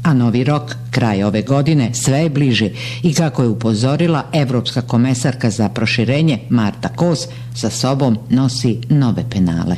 a novi rok, kraj ove godine, sve je bliži i kako je upozorila Evropska komesarka za proširenje Marta Kos, sa sobom nosi nove penale.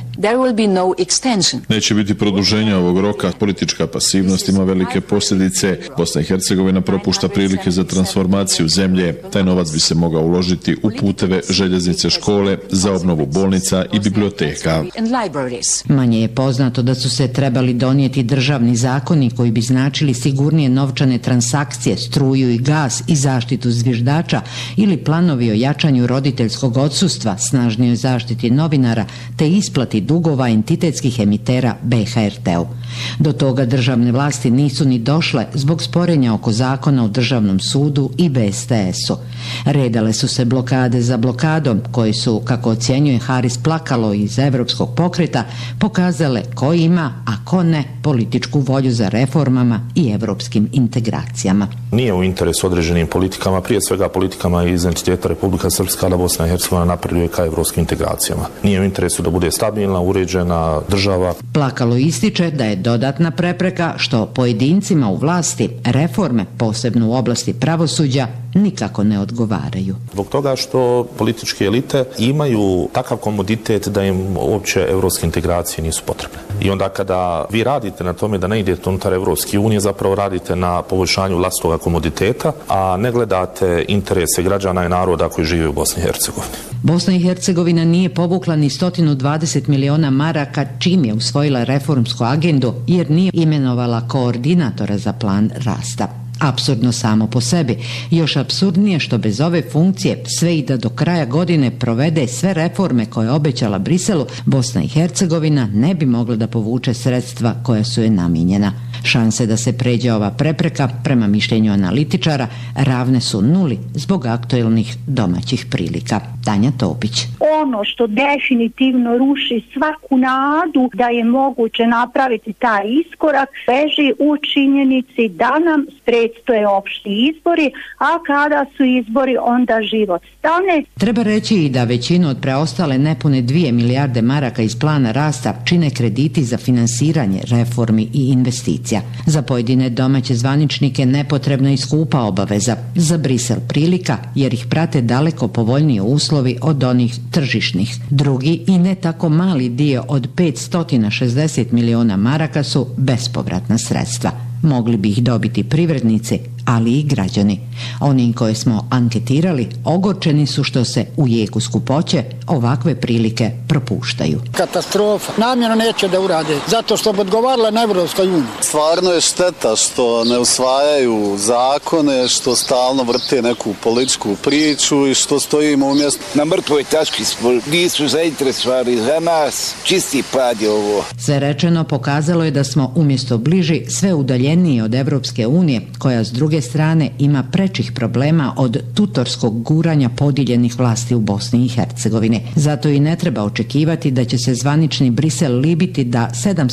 Neće biti produženja ovog roka, politička pasivnost ima velike posljedice, Bosna i Hercegovina propušta prilike za transformaciju zemlje, taj novac bi se mogao uložiti u puteve, željeznice, škole, za obnovu bolnica i biblioteka. Manje je poznato da su se trebali donijeti državni zakoni koji bi značili sigurnije novčane transakcije, struju i gas i zaštitu zviždača ili planovi o jačanju roditeljskog odsustva, snažnijoj zaštiti novinara te isplati dugova entitetskih emitera BHRT-u. Do toga državne vlasti nisu ni došle zbog sporenja oko zakona o državnom sudu i BSTS-u. Redale su se blokade za blokadom koji su, kako ocjenjuje Haris Plakalo iz Evropskog pokreta, pokazale ko ima, a ko ne, političku volju za reformama i evropskim integracijama. Nije u interesu određenim politikama, prije svega politikama iz entiteta Republika Srpska, da Bosna i Hercegovina napreduje ka evropskim integracijama. Nije u interesu da bude stabilna, uređena država. Plakalo ističe da je dodatna prepreka što pojedincima u vlasti reforme, posebno u oblasti pravosuđa, nikako ne odgovaraju. Zbog toga što političke elite imaju takav komoditet da im uopće evropske integracije nisu potrebne. I onda kada vi radite na tome da ne idete unutar Evropske unije, zapravo radite na poboljšanju vlastnog komoditeta, a ne gledate interese građana i naroda koji žive u Bosni i Hercegovini. Bosna i Hercegovina nije povukla ni 120 miliona maraka čim je usvojila reformsku agendu jer nije imenovala koordinatora za plan rasta. Apsurdno samo po sebi. Još apsurdnije što bez ove funkcije sve i da do kraja godine provede sve reforme koje je obećala Briselu, Bosna i Hercegovina ne bi mogla da povuče sredstva koja su je namijenjena. Šanse da se pređe ova prepreka, prema mišljenju analitičara, ravne su nuli zbog aktuelnih domaćih prilika. Tanja Topić. Ono što definitivno ruši svaku nadu da je moguće napraviti taj iskorak leži u činjenici da nam predstoje opšti izbori, a kada su izbori onda život stane. Treba reći i da većinu od preostale nepune 2 milijarde maraka iz plana rasta čine krediti za finansiranje reformi i investicija. Za pojedine domaće zvaničnike nepotrebna i skupa obaveza, za Brisel prilika jer ih prate daleko povoljniji uslovi od onih tržišnih. Drugi i ne tako mali dio od 560 miliona maraka su bespovratna sredstva. Mogli bi ih dobiti privrednici, ali i građani. Oni koje smo anketirali ogorčeni su što se u jeku skupoće ovakve prilike propuštaju. Katastrofa. Namjerno neće da urade, zato što bi odgovarala na Evropskoj uniji. Stvarno je šteta što ne usvajaju zakone, što stalno vrte neku političku priču i što stojimo umjesto. Na mrtvoj tački smo, nisu zainteresovali za nas, čisti pad je ovo. Sve rečeno pokazalo je da smo umjesto bliži sve udaljeniji od Evropske unije, koja s druge strane ima prečih problema od tutorskog guranja podijeljenih vlasti u Bosni i Hercegovini. Zato i ne treba očekivati da će se zvanični Brisel libiti da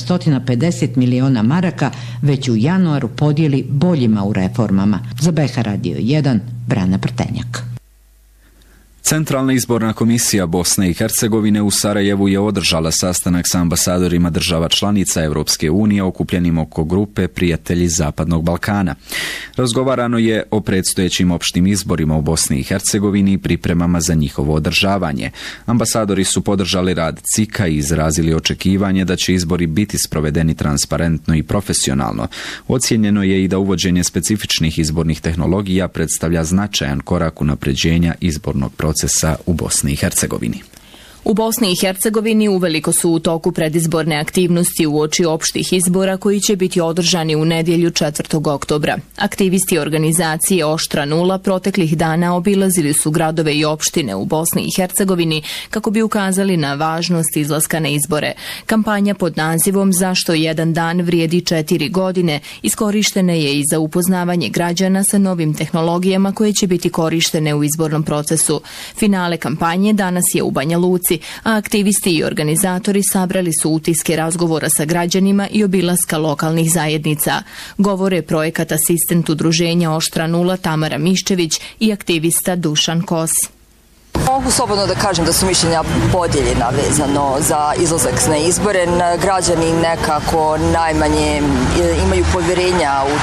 750 miliona maraka već u januaru podijeli boljima u reformama. Za BH Radio 1, Brana Prtenjak. Centralna izborna komisija Bosne i Hercegovine u Sarajevu je održala sastanak sa ambasadorima država članica Evropske unije okupljenim oko grupe Prijatelji Zapadnog Balkana. Razgovarano je o predstojećim opštim izborima u Bosni i Hercegovini i pripremama za njihovo održavanje. Ambasadori su podržali rad CIK-a i izrazili očekivanje da će izbori biti sprovedeni transparentno i profesionalno. Ocijenjeno je i da uvođenje specifičnih izbornih tehnologija predstavlja značajan korak unapređenja izbornog procesa u Bosni i Hercegovini. U Bosni i Hercegovini uveliko su u toku predizborne aktivnosti uoči opštih izbora koji će biti održani u nedjelju 4. oktobra. Aktivisti organizacije Oštra nula proteklih dana obilazili su gradove i opštine u Bosni i Hercegovini kako bi ukazali na važnost izlaska na izbore. Kampanja pod nazivom Zašto jedan dan vrijedi 4 godine iskorištena je i za upoznavanje građana sa novim tehnologijama koje će biti korištene u izbornom procesu. Finale kampanje danas je u Banja Luci, a aktivisti i organizatori sabrali su utiske razgovora sa građanima i obilaska lokalnih zajednica. Govore projekat asistent udruženja Oštra nula Tamara Miščević i aktivista Dušan Kos. Mogu slobodno da kažem da su mišljenja podijeljena vezano za izlazak na izbore. Građani nekako najmanje imaju povjerenja u